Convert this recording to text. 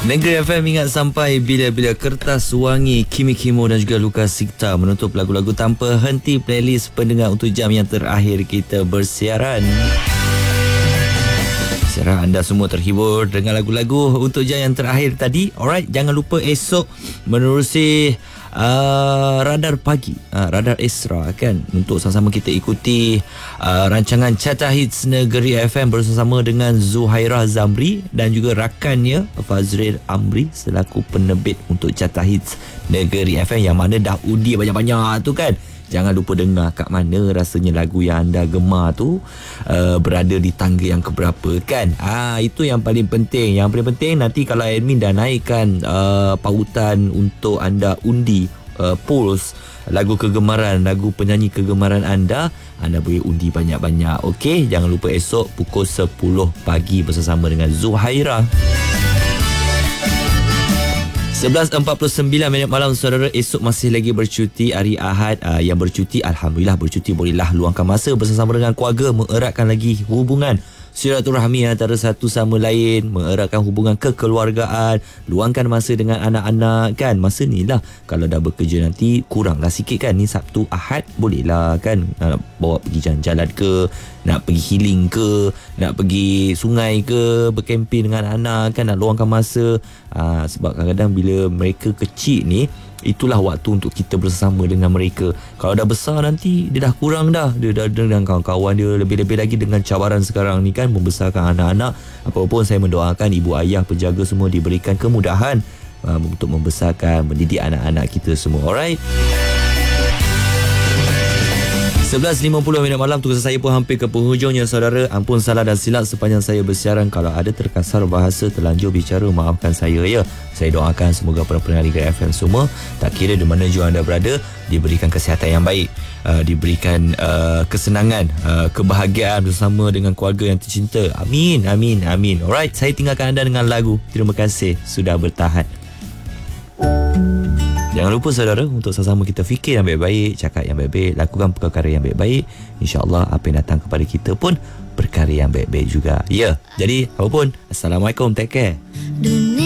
Negeri FM ingat sampai bila-bila, Kertas Wangi, Kimi Kimo dan juga Lukas Sikta menutup lagu-lagu tanpa henti playlist pendengar untuk jam yang terakhir kita bersiaran. Serah anda semua terhibur dengan lagu-lagu untuk jam yang terakhir tadi. Alright, jangan lupa esok menerusi Radar Pagi, Radar Esra kan, untuk sama-sama kita ikuti rancangan Carta Hits Negeri FM bersama dengan Zuhairah Zamri dan juga rakannya Fazril Amri selaku penerbit untuk Carta Hits Negeri FM, yang mana dah undi banyak-banyak tu kan. Jangan lupa dengar kat mana rasanya lagu yang anda gemar tu berada di tangga yang keberapa kan. Itu yang paling penting. Yang paling penting nanti kalau admin dah naikkan pautan untuk anda undi polls lagu kegemaran, lagu penyanyi kegemaran anda boleh undi banyak-banyak. Okey, jangan lupa esok pukul 10 pagi bersama dengan Zuhairah. 11.49 malam saudara. Esok masih lagi bercuti hari Ahad. Yang bercuti, Alhamdulillah bercuti, bolehlah luangkan masa bersama dengan keluarga, mengeratkan lagi hubungan silaturahmi antara satu sama lain, mengeratkan hubungan kekeluargaan, luangkan masa dengan anak-anak kan. Masa ni lah, kalau dah bekerja nanti kuranglah sikit kan. Ni Sabtu Ahad bolehlah kan, nak bawa pergi jalan-jalan ke, nak pergi healing ke, nak pergi sungai ke, berkempen dengan anak kan, nak luangkan masa. Sebab kadang-kadang bila mereka kecil ni, itulah waktu untuk kita bersama dengan mereka. Kalau dah besar nanti, dia dah kurang dah. Dia dah dengan kawan-kawan dia, lebih-lebih lagi dengan cabaran sekarang ni kan, membesarkan anak-anak. Apa-apa pun saya mendoakan ibu ayah penjaga semua diberikan kemudahan untuk membesarkan, mendidik anak-anak kita semua. Alright, 11.50 malam, tugas saya pun hampir ke penghujungnya saudara. Ampun salah dan silap sepanjang saya bersiaran. Kalau ada terkasar bahasa, terlanjur bicara, maafkan saya ya. Saya doakan semoga pendengar Negeri FM semua, tak kira di mana jua anda berada, diberikan kesihatan yang baik, diberikan kesenangan, kebahagiaan bersama dengan keluarga yang tercinta. Amin, amin, amin. Alright, saya tinggalkan anda dengan lagu. Terima kasih sudah bertahan. Jangan lupa saudara, untuk sama-sama kita fikir yang baik-baik, cakap yang baik-baik, lakukan perkara yang baik-baik. InsyaAllah apa yang datang kepada kita pun perkara yang baik-baik juga. Ya, jadi apapun, Assalamualaikum, take care.